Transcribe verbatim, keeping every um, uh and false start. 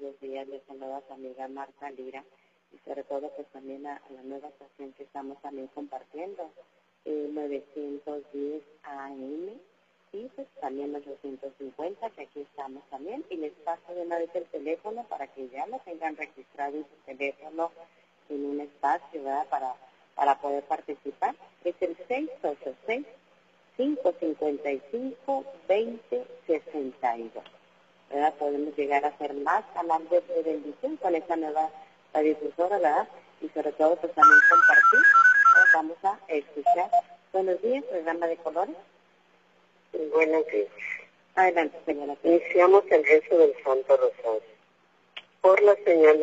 buenos días. Les saluda su amiga Marta Lira y sobre todo pues también a, a la nueva estación que estamos también compartiendo, eh, novecientos diez A M y pues también los doscientos cincuenta, que aquí estamos también, y les paso de una vez el teléfono para que ya lo tengan registrado en su teléfono en un espacio, ¿verdad? Para, para poder participar. Es el seis ocho seis, cinco cinco cinco, dos cero seis dos. ¿Verdad? Podemos llegar a hacer más canales de bendición con esta nueva radiodifusora, ¿verdad? Y sobre todo pues también compartir. ¿Verdad? Vamos a escuchar. Buenos días, programa de colores. Buenos días. Adelante, señora. Iniciamos el rezo del Santo Rosario. Por la señal de